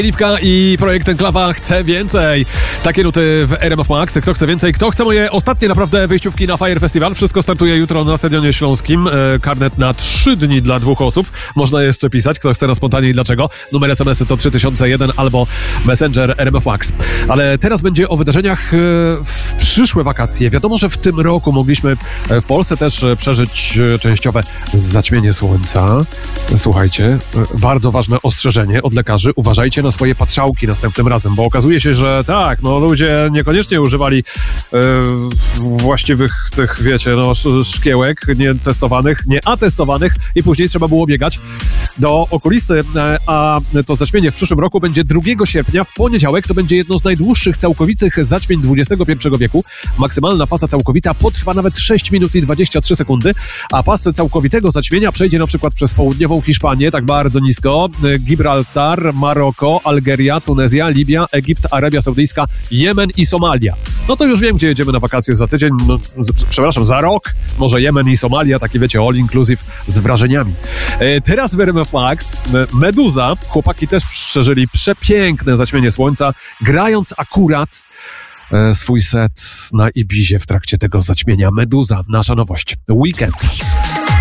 Liwka i projekt Enklawa chce więcej. Takie nuty w RMF Max. Kto chce więcej? Kto chce moje ostatnie naprawdę wyjściówki na Fire Festival? Wszystko startuje jutro na Stadionie Śląskim. Karnet na 3 dni dla 2 osób. Można jeszcze pisać. Kto chce na spontanie i dlaczego? Numer SMS-y to 3001 albo Messenger RMF Max. Ale teraz będzie o wydarzeniach w przyszłe wakacje. Wiadomo, że w tym roku mogliśmy w Polsce też przeżyć częściowe zaćmienie słońca. Słuchajcie, bardzo ważne ostrzeżenie od lekarzy. Uważajcie na swoje patrzałki następnym razem, bo okazuje się, że tak, ludzie niekoniecznie używali właściwych tych, wiecie, szkiełek nietestowanych, nieatestowanych i później trzeba było biegać do okulisty, a to zaćmienie w przyszłym roku będzie 2 sierpnia, w poniedziałek. To będzie jedno z najdłuższych całkowitych zaćmień XXI wieku. Maksymalna faza całkowita potrwa nawet 6 minut i 23 sekundy, a pas całkowitego zaćmienia przejdzie na przykład przez południową Hiszpanię, tak bardzo nisko, Gibraltar, Maroko, Algeria, Tunezja, Libia, Egipt, Arabia Saudyjska, Jemen i Somalia. No to już wiem, gdzie jedziemy na wakacje za tydzień, przepraszam, za rok. Może Jemen i Somalia, takie wiecie, all inclusive z wrażeniami. Teraz w RMF Max Meduza. Chłopaki też przeżyli przepiękne zaćmienie słońca, grając akurat swój set na Ibizie w trakcie tego zaćmienia. Meduza, nasza nowość. Weekend.